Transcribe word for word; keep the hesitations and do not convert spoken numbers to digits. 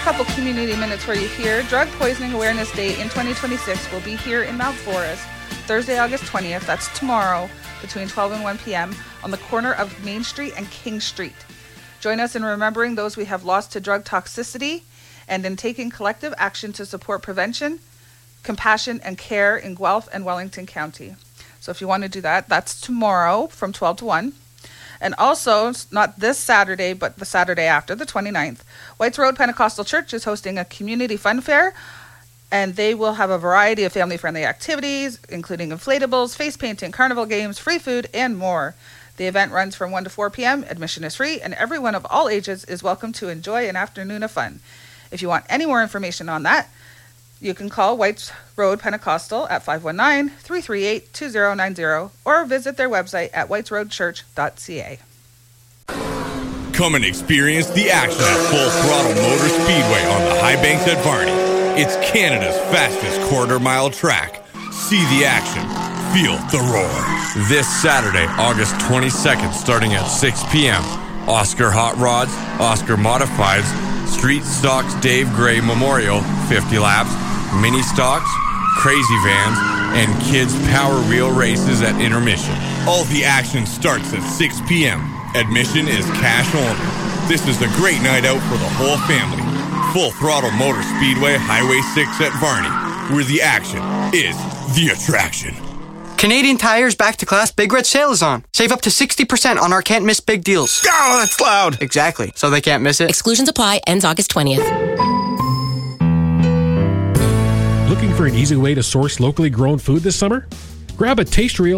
couple community minutes for you here. Drug Poisoning Awareness Day in twenty twenty-six will be here in Mount Forest, Thursday, August twentieth. That's tomorrow, between twelve and one p.m. on the corner of Main Street and King Street. Join us in remembering those we have lost to drug toxicity and in taking collective action to support prevention, compassion, and care in Guelph and Wellington County. So if you want to do that, that's tomorrow from twelve to one. And also, not this Saturday, but the Saturday after, the twenty-ninth, Whites Road Pentecostal Church is hosting a community fun fair, and they will have a variety of family-friendly activities, including inflatables, face painting, carnival games, free food, and more. The event runs from one to four p.m., admission is free, and everyone of all ages is welcome to enjoy an afternoon of fun. If you want any more information on that, you can call Whites Road Pentecostal at five one nine, three three eight, two zero nine zero or visit their website at whites road church dot c a. Come and experience the action at Full Throttle Motor Speedway on the High Banks at Varney. It's Canada's fastest quarter mile track. See the action. Feel the roar. This Saturday, August twenty-second, starting at six p.m. Oscar Hot Rods, Oscar Modifieds, Street Stocks Dave Gray Memorial, fifty laps, Mini Stocks, Crazy Vans, and Kids Power Wheel races at intermission. All the action starts at six p.m. Admission is cash only. This is a great night out for the whole family. Full Throttle Motor Speedway, Highway six at Varney, where the action is the attraction. Canadian Tire's Back to Class Big Red Sale is on. Save up to sixty percent on our can't miss big deals. Oh, that's loud. Exactly. So they can't miss it. Exclusions apply. Ends August twentieth. Looking for an easy way to source locally grown food this summer? Grab a Taste Reel